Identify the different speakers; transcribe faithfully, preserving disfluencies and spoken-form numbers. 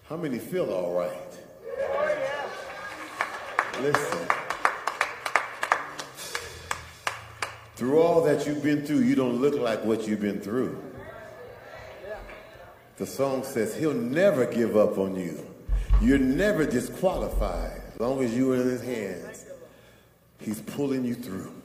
Speaker 1: How many feel all right? Listen. Through all that you've been through, you don't look like what you've been through. The song says he'll never give up on you. You're never disqualified. As long as you're in his hands, he's pulling you through.